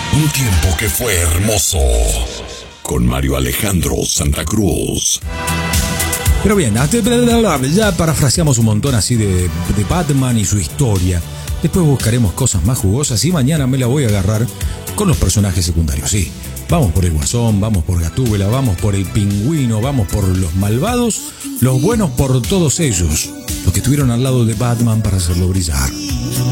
Un tiempo que fue hermoso. Con Mario Alejandro Santa Cruz. Pero bien, ya parafraseamos un montón así de Batman y su historia. Después buscaremos cosas más jugosas y mañana me la voy a agarrar con los personajes secundarios. Sí, vamos por el Guasón, vamos por Gatúbela, vamos por el Pingüino, vamos por los malvados, los buenos por todos ellos, los que estuvieron al lado de Batman para hacerlo brillar.